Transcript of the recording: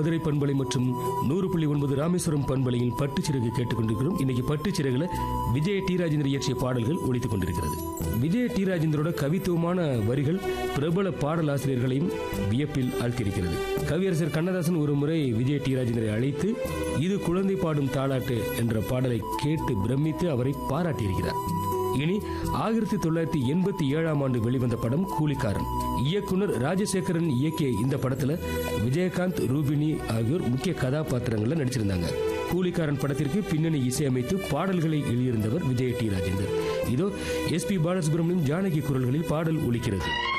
மதுரை பண்பலை மற்றும் 100.9 ராமேஸ்வரம் பண்பலையின் பட்டுச்சிறகு கேட்டுக் கொண்டிருக்கிறோம். இன்னைக்கு பட்டுச்சிறகுல விஜய டி ராஜேந்தர் இயற்றிய பாடல்கள் ஒலித்துக் கொண்டிருக்கிறது. விஜய டி ராஜேந்தரோட கவித்துவமான வரிகள் பிரபல பாடலாசிரியர்களையும் வியப்பில் ஆழ்த்தியிருக்கிறது. கவியரசர் கண்ணதாசன் ஒரு முறை விஜய டி ராஜேந்தரை அழைத்து இது குழந்தை பாடும் தாலாட்டு என்ற பாடலை கேட்டு பிரமித்து அவரை பாராட்டியிருக்கிறார். இனி 1987 வெளிவந்த படம் கூலிக்காரன். இயக்குனர் ராஜசேகரன் இயக்கிய இந்த படத்துல விஜயகாந்த், ரூபினி ஆகியோர் முக்கிய கதாபாத்திரங்கள்ல நடிச்சிருந்தாங்க. கூலிக்காரன் படத்திற்கு பின்னணி இசையமைத்து பாடல்களை எழுதியிருந்தவர் விஜய டி ராஜேந்தர். இதோ எஸ்.பி. பாலசுப்ரமணியம், ஜானகி குரல்களில் பாடல் ஒலிக்கிறது.